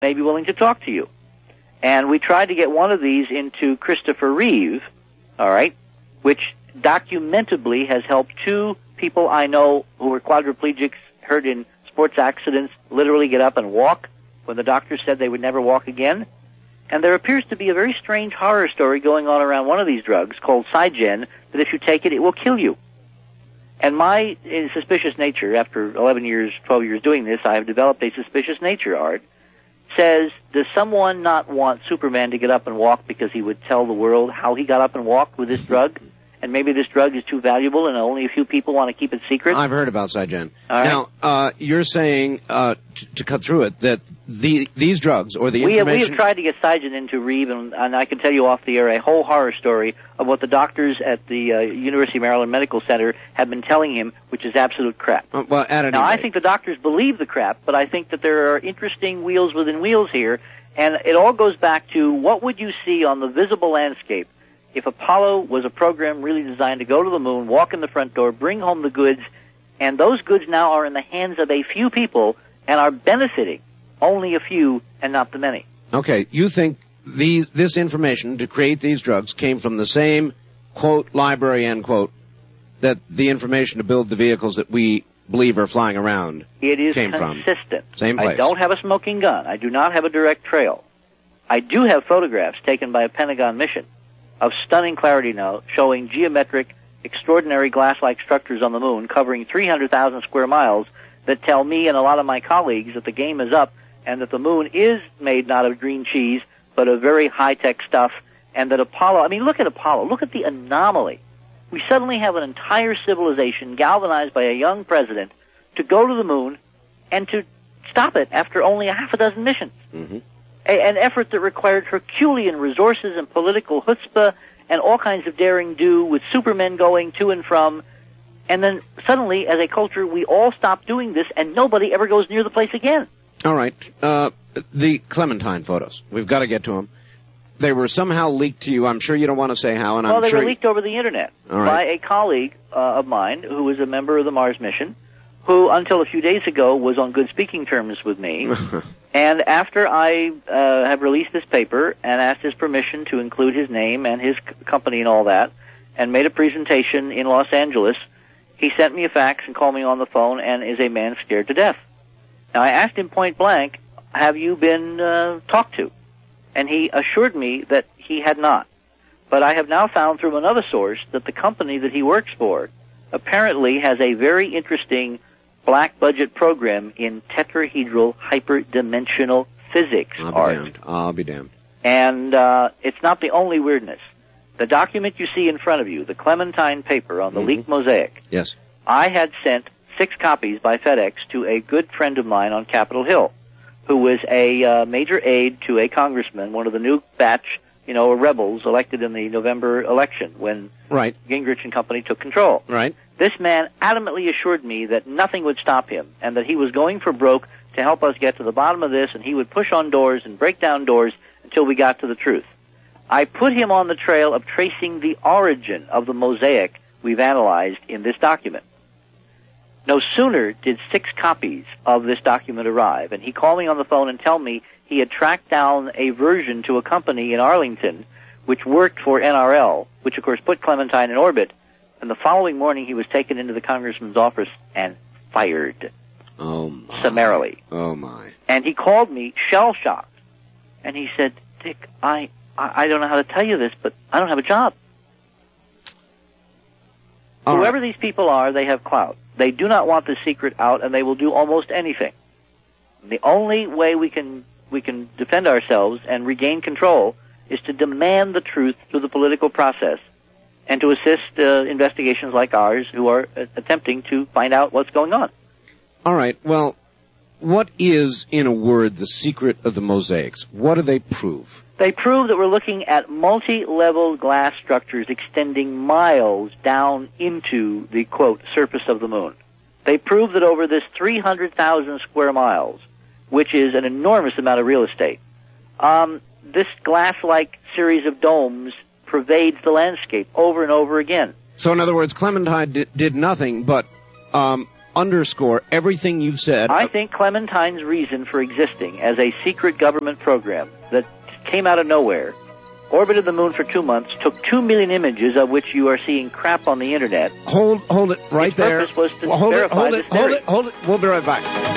may be willing to talk to you. And we tried to get one of these into Christopher Reeve, all right, which documentably has helped two people I know who were quadriplegics, hurt in sports accidents, literally get up and walk when the doctor said they would never walk again. And there appears to be a very strange horror story going on around one of these drugs called Cygen, that if you take it, it will kill you. And my suspicious nature, after 11 years, 12 years doing this, I have developed a suspicious nature, Art, says, does someone not want Superman to get up and walk because he would tell the world how he got up and walked with this drug? And maybe this drug is too valuable and only a few people want to keep it secret? I've heard about Cygen. Right. Now, you're saying, to cut through it, that these drugs, or the information... We have tried to get Cygen into Reeve, and I can tell you off the air a whole horror story of what the doctors at the University of Maryland Medical Center have been telling him, which is absolute crap. Well, at any Now, rate. I think the doctors believe the crap, but I think that there are interesting wheels within wheels here, and it all goes back to what would you see on the visible landscape if Apollo was a program really designed to go to the moon, walk in the front door, bring home the goods, and those goods now are in the hands of a few people and are benefiting only a few and not the many. Okay, you think this information to create these drugs came from the same, quote, library, end quote, that the information to build the vehicles that we believe are flying around It is came consistent. from. Same place. I don't have a smoking gun. I do not have a direct trail. I do have photographs taken by a Pentagon mission of stunning clarity now, showing geometric, extraordinary glass-like structures on the moon covering 300,000 square miles that tell me and a lot of my colleagues that the game is up and that the moon is made not of green cheese but of very high-tech stuff, and that Apollo, I mean, look at Apollo. Look at the anomaly. We suddenly have an entire civilization galvanized by a young president to go to the moon and to stop it after only a half a dozen missions. Mm-hmm. An effort that required Herculean resources and political chutzpah and all kinds of daring do with supermen going to and from. And then suddenly, as a culture, we all stop doing this and nobody ever goes near the place again. All right. The Clementine photos. We've got to get to them. They were somehow leaked to you. I'm sure you don't want to say how. And well, I'm they sure were leaked over the Internet by a colleague of mine who was a member of the Mars mission, who until a few days ago was on good speaking terms with me. And after I have released this paper and asked his permission to include his name and his company and all that, and made a presentation in Los Angeles, he sent me a fax and called me on the phone and is a man scared to death. Now, I asked him point blank, have you been talked to? And he assured me that he had not. But I have now found through another source that the company that he works for apparently has a very interesting black budget program in tetrahedral hyperdimensional physics. I'll be damned. And it's not the only weirdness. The document you see in front of you, the Clementine paper on the leaked mosaic, yes, I had sent 6 copies by FedEx to a good friend of mine on Capitol Hill, who was a major aide to a congressman, one of the new batch, rebels elected in the November election when Gingrich and company took control. Right. This man adamantly assured me that nothing would stop him and that he was going for broke to help us get to the bottom of this, and he would push on doors and break down doors until we got to the truth. I put him on the trail of tracing the origin of the mosaic we've analyzed in this document. No sooner did 6 copies of this document arrive, and he called me on the phone and tell me he had tracked down a version to a company in Arlington which worked for NRL, which of course put Clementine in orbit, and the following morning he was taken into the congressman's office and fired. Oh, my. Summarily. Oh, my. And he called me shell-shocked, and he said, Dick, I don't know how to tell you this, but I don't have a job. Whoever these people are, they have clout. They do not want the secret out, and they will do almost anything. The only way we can defend ourselves and regain control is to demand the truth through the political process and to assist investigations like ours who are attempting to find out what's going on. All right. Well, what is, in a word, the secret of the mosaics? What do they prove? They prove that we're looking at multi-level glass structures extending miles down into the, quote, surface of the moon. They prove that over this 300,000 square miles, which is an enormous amount of real estate, this glass-like series of domes pervades the landscape over and over again. So, in other words, Clementine did nothing but underscore everything you've said. I think Clementine's reason for existing as a secret government program that came out of nowhere, orbited the moon for 2 months, took 2 million images of which you are seeing crap on the internet. Hold it right there. Its purpose was to verify this theory. Hold it. We'll be right back.